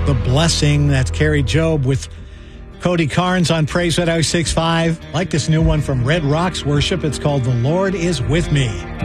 The Blessing. That's Carrie Job with Cody Carnes on Praise Red 6.5. Like this new one from Red Rocks Worship. It's called The Lord Is With Me.